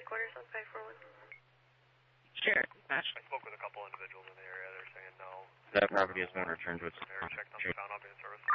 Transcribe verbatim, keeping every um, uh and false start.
headquarters on five four one. Sure. Ash. I spoke with a couple individuals in the area. They're saying no. That property has been returned to its Checked on the found object service.